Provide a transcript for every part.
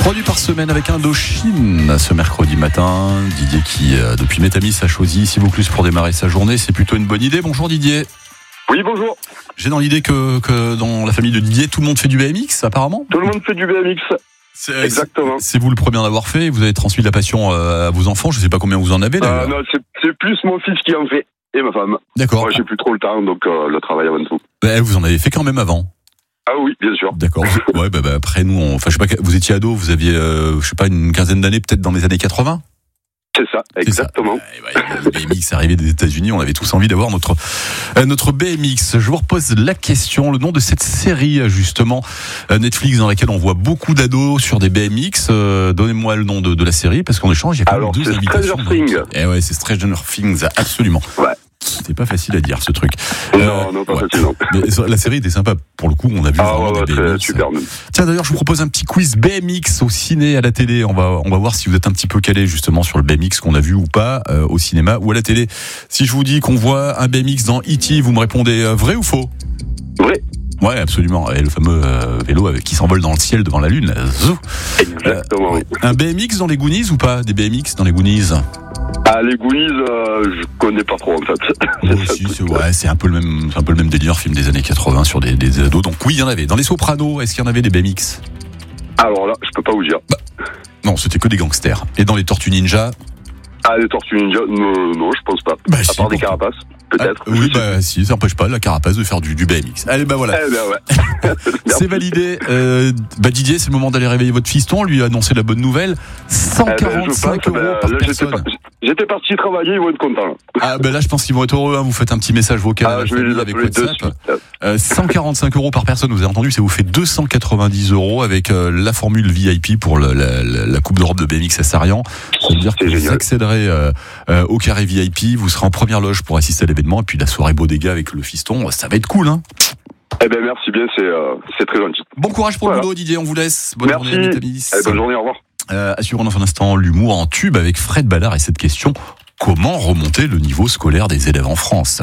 3 nuits par semaine avec Indochine ce mercredi matin. Didier qui, depuis Métamis, a choisi Civaucluse pour démarrer sa journée. C'est plutôt une bonne idée. Bonjour Didier. Oui, bonjour. J'ai dans l'idée que dans la famille de Didier, tout le monde fait du BMX apparemment. Tout le monde fait du BMX. Exactement. C'est vous le premier à en avoir fait. Vous avez transmis la passion à vos enfants. Je ne sais pas combien vous en avez d'ailleurs. Non, c'est plus mon fils qui en fait et ma femme. D'accord. Moi, j'ai plus trop le temps, donc le travail avant tout. Vous en avez fait quand même avant. Ah oui, bien sûr. D'accord. Ouais, après nous, je sais pas, vous étiez ado, vous aviez, une quinzaine d'années, peut-être dans les années 80. C'est ça, exactement. Le BMX est arrivé des États-Unis, on avait tous envie d'avoir notre BMX. Je vous repose la question, le nom de cette série justement Netflix dans laquelle on voit beaucoup d'ados sur des BMX. Donnez-moi le nom de la série parce qu'en échange il y a quand même deux invitations. Stranger Things. Ouais, c'est Stranger Things, absolument. Ouais. C'était pas facile à dire ce truc. Non, pas facile. Non. Mais la série était sympa pour le coup, on a vu vraiment des BMX. Super. Tiens, d'ailleurs, je vous propose un petit quiz BMX au ciné, à la télé. On va voir si vous êtes un petit peu calé justement sur le BMX qu'on a vu ou pas au cinéma ou à la télé. Si je vous dis qu'on voit un BMX dans E.T., vous me répondez vrai ou faux? Vrai. Ouais, absolument. Et le fameux vélo qui s'envole dans le ciel devant la lune. Exactement. Un BMX dans les Goonies ou pas? Des BMX dans les Goonies? Ah, les Goonies, je connais pas trop en fait. C'est un peu le même délire, film des années 80 sur des ados. Donc oui, il y en avait. Dans les Sopranos, est-ce qu'il y en avait des BMX? Alors là, je peux pas vous dire. Non, c'était que des gangsters. Et dans les Tortues Ninja? Ah, les Tortues Ninja, non, je pense pas. À part des carapaces, peut-être. Si, ça n'empêche pas la carapace de faire du BMX. Allez, voilà. Ouais. C'est validé. Didier, c'est le moment d'aller réveiller votre fiston, lui annoncer la bonne nouvelle. 145 euros par personne. J'étais parti travailler, ils vont être contents. Là, je pense qu'ils vont être heureux. Vous faites un petit message vocal à la famille avec WhatsApp. 145 euros par personne, vous avez entendu, ça vous fait 290 euros avec la formule VIP pour la Coupe d'Europe de BMX à Sarian. Ça veut dire que vous accéderez au carré VIP, vous serez en première loge pour assister à l'événement, et puis la soirée Bodega avec le fiston, ça va être cool, hein. Merci bien, c'est très gentil. Bon courage pour le boulot, Didier, on vous laisse. Bonne journée à Métamis. Bonne journée, au revoir. Assurons dans un instant l'humour en tube avec Fred Ballard et cette question: comment remonter le niveau scolaire des élèves en France?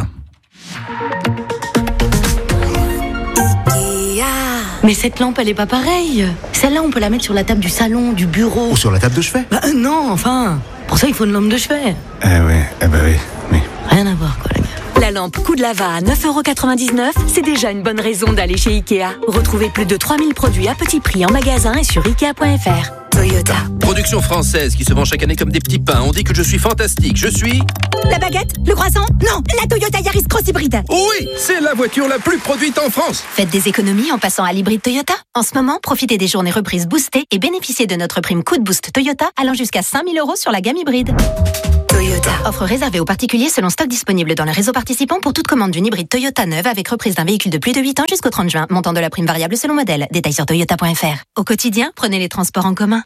Mais cette lampe, elle est pas pareille. Celle-là, on peut la mettre sur la table du salon, du bureau. Ou sur la table de chevet. Non, enfin, pour ça, il faut une lampe de chevet. Oui. Rien à voir, quoi, les gars. La lampe Coup de Lava à 9,99€, c'est déjà une bonne raison d'aller chez Ikea. Retrouvez plus de 3000 produits à petit prix en magasin et sur Ikea.fr. Toyota. Production française qui se vend chaque année comme des petits pains. On dit que je suis fantastique. Je suis... La baguette? Le croissant? Non, la Toyota Yaris Cross Hybride. Oui, c'est la voiture la plus produite en France. Faites des économies en passant à l'hybride Toyota. En ce moment, profitez des journées reprises boostées et bénéficiez de notre prime Coup de Boost Toyota allant jusqu'à 5000 € sur la gamme hybride. Toyota. Offre réservée aux particuliers selon stock disponible dans le réseau participant pour toute commande d'une hybride Toyota neuve avec reprise d'un véhicule de plus de 8 ans jusqu'au 30 juin. Montant de la prime variable selon modèle. Détails sur toyota.fr. Au quotidien, prenez les transports en commun.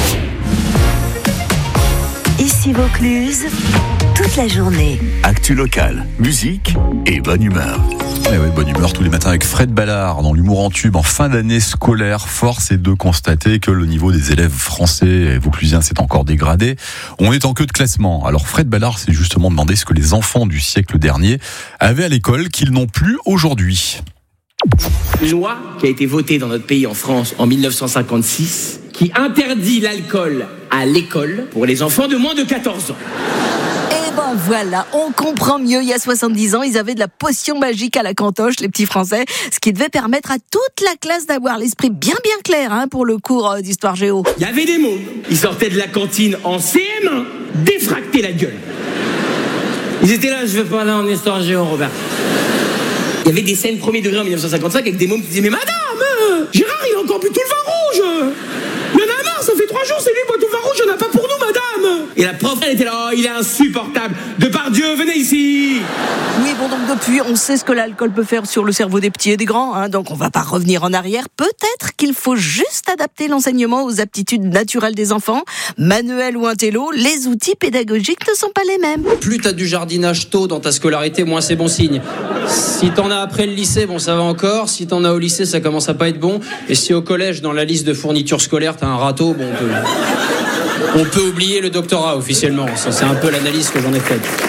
Ici Vaucluse, toute la journée. Actu local, musique et bonne humeur. Bonne humeur tous les matins avec Fred Ballard dans l'humour en tube en fin d'année scolaire. Force est de constater que le niveau des élèves français et vauclusiens s'est encore dégradé. On est en queue de classement. Alors Fred Ballard s'est justement demandé ce que les enfants du siècle dernier avaient à l'école qu'ils n'ont plus aujourd'hui. Une loi qui a été votée dans notre pays en France en 1956 qui interdit l'alcool à l'école pour les enfants de moins de 14 ans. Et ben voilà, on comprend mieux. Il y a 70 ans, ils avaient de la potion magique à la cantoche, les petits Français, ce qui devait permettre à toute la classe d'avoir l'esprit bien clair pour le cours d'histoire géo. Il y avait des mômes, ils sortaient de la cantine en CM1, défractés la gueule. Ils étaient là, je veux pas aller en histoire géo, Robert. Il y avait des scènes premier degré en 1955 avec des mômes qui disaient « Mais madame, Gérard, il a encore bu tout le vin rouge. Il y en a marre, ça fait 3 jours, c'est lui boit tout le vin rouge, il n'y en a pas pour nous, madame. » Et la prof, elle était là « Oh, il est insupportable. Depardieu, venez ici. » Oui, bon, donc depuis, on sait ce que l'alcool peut faire sur le cerveau des petits et des grands, donc on va pas revenir en arrière. Peut-être qu'il faut juste adapter l'enseignement aux aptitudes naturelles des enfants. Manuel ou intello, les outils pédagogiques ne sont pas les mêmes. Plus t'as du jardinage tôt dans ta scolarité, moins c'est bon signe. Si t'en as après le lycée, bon ça va encore. Si t'en as au lycée, ça commence à pas être bon. Et si au collège, dans la liste de fournitures scolaires, t'as un râteau, bon on peut oublier le doctorat officiellement. Ça, c'est un peu l'analyse que j'en ai faite.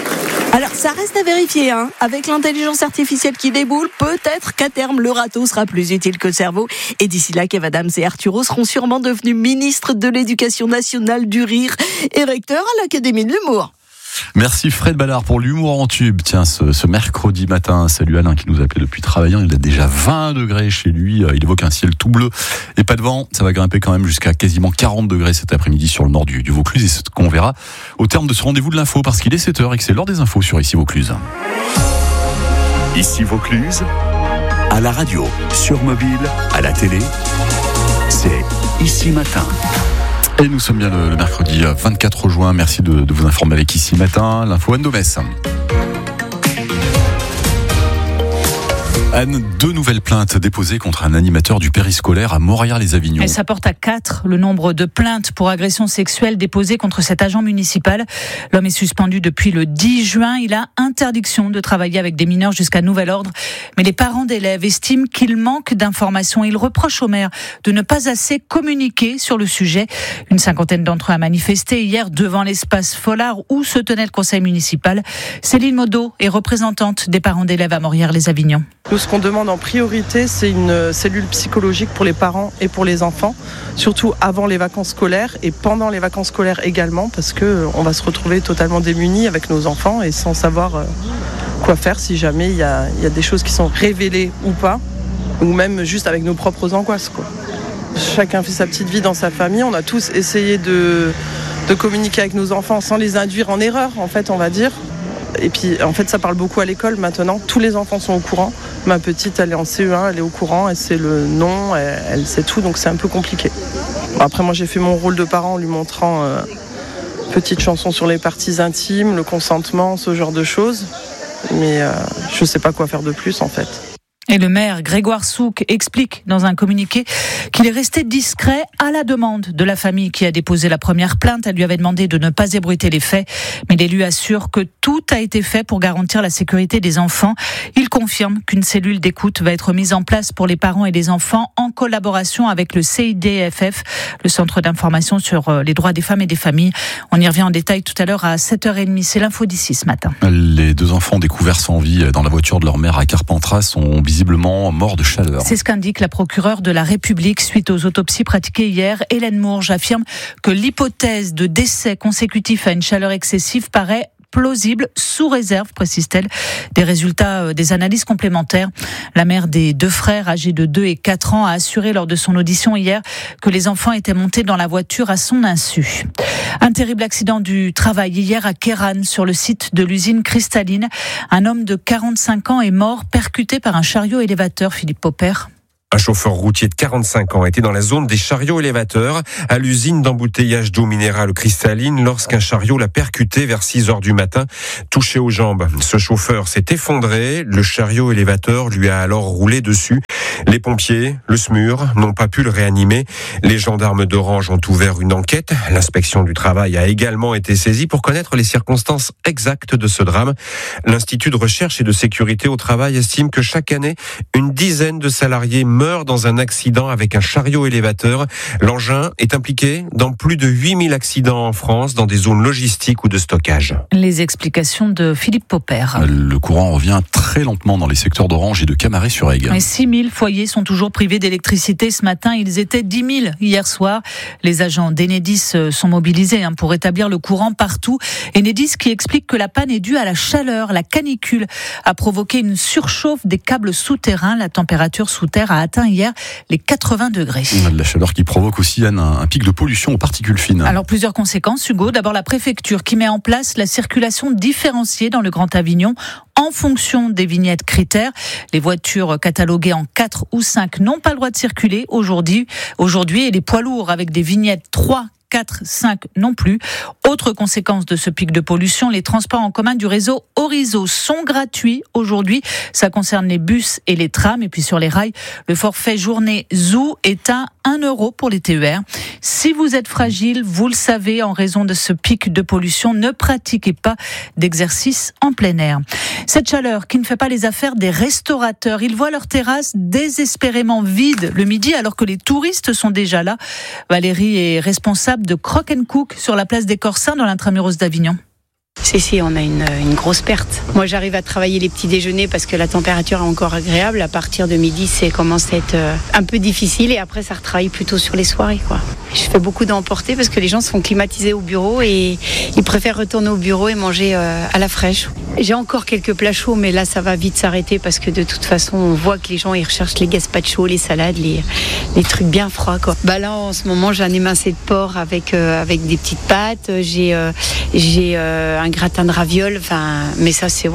Alors ça reste à vérifier, avec l'intelligence artificielle qui déboule, peut-être qu'à terme le râteau sera plus utile que le cerveau. Et d'ici là, Kev Adams et Arturo seront sûrement devenus ministres de l'Éducation nationale du rire et recteurs à l'Académie de l'humour. Merci Fred Ballard pour l'humour en tube. Tiens, ce mercredi matin, salut Alain qui nous a appelé depuis Travaillant. Il a déjà 20 degrés chez lui. Il évoque un ciel tout bleu et pas de vent. Ça va grimper quand même jusqu'à quasiment 40 degrés cet après-midi sur le nord du Vaucluse. Et c'est ce qu'on verra au terme de ce rendez-vous de l'info parce qu'il est 7h et que c'est l'heure des infos sur Ici Vaucluse. Ici Vaucluse, à la radio, sur mobile, à la télé, c'est Ici Matin. Et nous sommes bien le mercredi 24 juin. Merci de vous informer avec Ici Matin. L'info Anne Domès. Anne, 2 nouvelles plaintes déposées contre un animateur du périscolaire à Morières-les-Avignon. Et ça porte à 4 le nombre de plaintes pour agression sexuelle déposées contre cet agent municipal. L'homme est suspendu depuis le 10 juin. Il a interdiction de travailler avec des mineurs jusqu'à nouvel ordre. Mais les parents d'élèves estiment qu'il manque d'informations. Ils reprochent au maire de ne pas assez communiquer sur le sujet. Une 50aine d'entre eux a manifesté hier devant l'espace Follard où se tenait le conseil municipal. Céline Maudot est représentante des parents d'élèves à Morières-les-Avignon. Ce qu'on demande en priorité, c'est une cellule psychologique pour les parents et pour les enfants, surtout avant les vacances scolaires et pendant les vacances scolaires également, parce qu'on va se retrouver totalement démunis avec nos enfants et sans savoir quoi faire si jamais il y a des choses qui sont révélées ou pas, ou même juste avec nos propres angoisses, quoi. Chacun fait sa petite vie dans sa famille, on a tous essayé de communiquer avec nos enfants sans les induire en erreur, en fait, on va dire. Et puis, en fait, ça parle beaucoup à l'école maintenant. Tous les enfants sont au courant. Ma petite, elle est en CE1, elle est au courant, elle sait le nom, elle sait tout, donc c'est un peu compliqué. Bon, après, moi, j'ai fait mon rôle de parent en lui montrant petite chanson sur les parties intimes, le consentement, ce genre de choses. Mais je sais pas quoi faire de plus, en fait. Et le maire Grégoire Souk explique dans un communiqué qu'il est resté discret à la demande de la famille qui a déposé la première plainte. Elle lui avait demandé de ne pas ébruiter les faits, mais l'élu assure que tout a été fait pour garantir la sécurité des enfants. Il confirme qu'une cellule d'écoute va être mise en place pour les parents et les enfants en collaboration avec le CIDFF, le Centre d'information sur les droits des femmes et des familles. On y revient en détail tout à l'heure à 7h30. C'est l'info d'ici ce matin. Les 2 enfants découverts sans vie dans la voiture de leur mère à Carpentras sont visiblement morts de chaleur. C'est ce qu'indique la procureure de la République suite aux autopsies pratiquées hier. Hélène Mourge affirme que l'hypothèse de décès consécutif à une chaleur excessive paraît plausible, sous réserve, précise-t-elle, des résultats des analyses complémentaires. La mère des 2 frères, âgés de 2 et 4 ans, a assuré lors de son audition hier que les enfants étaient montés dans la voiture à son insu. Un terrible accident du travail hier à Kéran, sur le site de l'usine Cristalline. Un homme de 45 ans est mort, percuté par un chariot élévateur, Philippe Popper. Un chauffeur routier de 45 ans était dans la zone des chariots élévateurs à l'usine d'embouteillage d'eau minérale cristalline lorsqu'un chariot l'a percuté vers 6h du matin, touché aux jambes. Ce chauffeur s'est effondré, le chariot élévateur lui a alors roulé dessus. Les pompiers, le SMUR, n'ont pas pu le réanimer. Les gendarmes d'Orange ont ouvert une enquête. L'inspection du travail a également été saisie pour connaître les circonstances exactes de ce drame. L'Institut de recherche et de sécurité au travail estime que chaque année, une dizaine de salariés meurt dans un accident avec un chariot élévateur. L'engin est impliqué dans plus de 8000 accidents en France, dans des zones logistiques ou de stockage. Les explications de Philippe Popper. Le courant revient très lentement dans les secteurs d'Orange et de Camaret-sur-Aigle. 6000 foyers sont toujours privés d'électricité ce matin. Ils étaient 10 000 hier soir. Les agents d'Enedis sont mobilisés pour rétablir le courant partout. Enedis qui explique que la panne est due à la chaleur. La canicule a provoqué une surchauffe des câbles souterrains. La température sous terre a atteint hier les 80 degrés. La chaleur qui provoque aussi un pic de pollution aux particules fines. Alors plusieurs conséquences, Hugo. D'abord la préfecture qui met en place la circulation différenciée dans le Grand Avignon en fonction des vignettes critères. Les voitures cataloguées en 4 ou 5 n'ont pas le droit de circuler aujourd'hui et les poids lourds avec des vignettes 3, 4, 5 non plus. Autre conséquence de ce pic de pollution, les transports en commun du réseau Orizo sont gratuits aujourd'hui. Ça concerne les bus et les trams. Et puis sur les rails, le forfait journée Zoo est à 1 € pour les TER. Si vous êtes fragile, vous le savez, en raison de ce pic de pollution, ne pratiquez pas d'exercice en plein air. Cette chaleur qui ne fait pas les affaires des restaurateurs. Ils voient leurs terrasses désespérément vides le midi alors que les touristes sont déjà là. Valérie est responsable de Crock & Cook sur la place des Corsins dans l'intramuros d'Avignon. Si, on a une grosse perte. Moi, j'arrive à travailler les petits déjeuners parce que la température est encore agréable. À partir de midi, ça commence à être un peu difficile et après, ça retravaille plutôt sur les soirées, quoi. Je fais beaucoup d'emporter parce que les gens se font climatiser au bureau et ils préfèrent retourner au bureau et manger à la fraîche. J'ai encore quelques plats chauds, mais là, ça va vite s'arrêter parce que de toute façon, on voit que les gens, ils recherchent les gazpachos, les salades, les trucs bien froids, quoi. Là, en ce moment, j'ai un émincé de porc avec des petites pâtes. J'ai un gratin de ravioles. Mais ça, c'est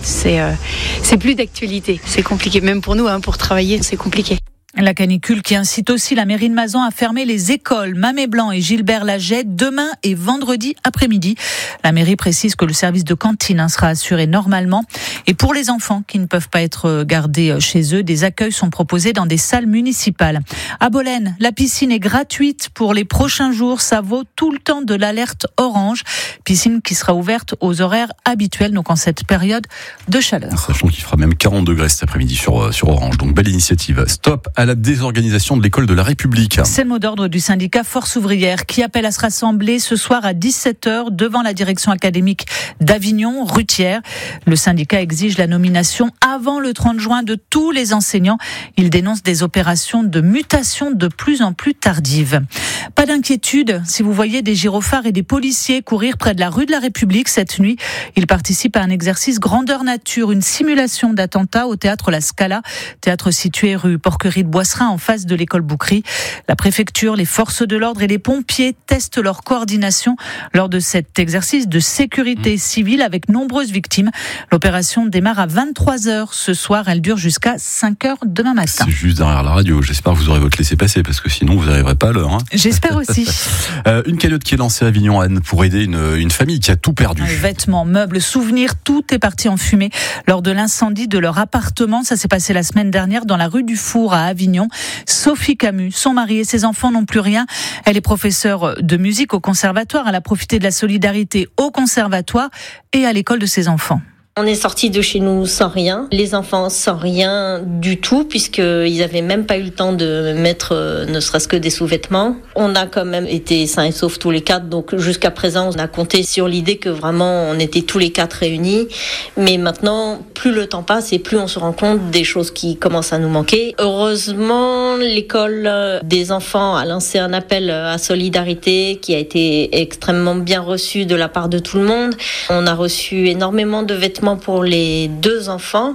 plus d'actualité. C'est compliqué, même pour nous, pour travailler, c'est compliqué. La canicule qui incite aussi la mairie de Mazan à fermer les écoles Mamet-Blanc et Gilbert-Laget demain et vendredi après-midi. La mairie précise que le service de cantine sera assuré normalement. Et pour les enfants qui ne peuvent pas être gardés chez eux, des accueils sont proposés dans des salles municipales. À Bolène, la piscine est gratuite pour les prochains jours. Ça vaut tout le temps de l'alerte orange. Piscine qui sera ouverte aux horaires habituels, donc en cette période de chaleur. Sachant qu'il fera même 40 degrés cet après-midi sur Orange. Donc belle initiative. Stop à la désorganisation de l'école de la République. C'est le mot d'ordre du syndicat Force ouvrière qui appelle à se rassembler ce soir à 17h devant la direction académique d'Avignon, Rutière. Le syndicat exige la nomination avant le 30 juin de tous les enseignants. Il dénonce des opérations de mutation de plus en plus tardives. Pas d'inquiétude si vous voyez des gyrophares et des policiers courir près de la rue de la République cette nuit. Ils participent à un exercice grandeur nature, une simulation d'attentat au théâtre La Scala, théâtre situé rue Porquerie de Boisserin en face de l'école Boucry. La préfecture, les forces de l'ordre et les pompiers testent leur coordination lors de cet exercice de sécurité civile avec nombreuses victimes. L'opération démarre à 23h ce soir. Elle dure jusqu'à 5h demain matin. C'est juste derrière la radio. J'espère que vous aurez votre laissez-passer parce que sinon vous n'arriverez pas à l'heure. J'espère aussi. Une cagnotte qui est lancée à Avignon, Anne, pour aider une famille qui a tout perdu. Vêtements, meubles, souvenirs, tout est parti en fumée lors de l'incendie de leur appartement. Ça s'est passé la semaine dernière dans la rue du Four à Avignon. Sophie Camus, son mari et ses enfants n'ont plus rien. Elle est professeure de musique au conservatoire. Elle a profité de la solidarité au conservatoire et à l'école de ses enfants. On est sortis de chez nous sans rien, les enfants sans rien du tout, puisqu'ils n'avaient même pas eu le temps de mettre ne serait-ce que des sous-vêtements. On a quand même été sains et saufs tous les quatre, donc jusqu'à présent on a compté sur l'idée que vraiment on était tous les quatre réunis. Mais maintenant, plus le temps passe et plus on se rend compte des choses qui commencent à nous manquer. Heureusement, l'école des enfants a lancé un appel à solidarité qui a été extrêmement bien reçu de la part de tout le monde. On a reçu énormément de vêtements pour les deux enfants,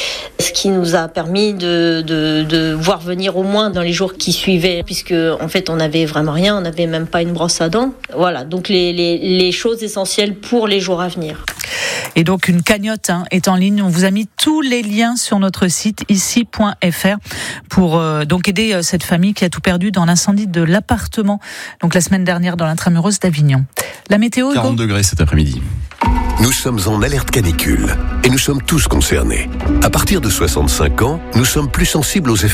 ce qui nous a permis de voir venir au moins dans les jours qui suivaient, puisque en fait on n'avait vraiment rien, on n'avait même pas une brosse à dents. Voilà, donc les choses essentielles pour les jours à venir. Et donc une cagnotte est en ligne. On vous a mis tous les liens sur notre site ici.fr pour donc aider cette famille qui a tout perdu dans l'incendie de l'appartement. Donc la semaine dernière dans l'intramuros d'Avignon. La météo, 40 degrés cet après-midi. Nous sommes en alerte canicule et nous sommes tous concernés. À partir de 65 ans, nous sommes plus sensibles aux effets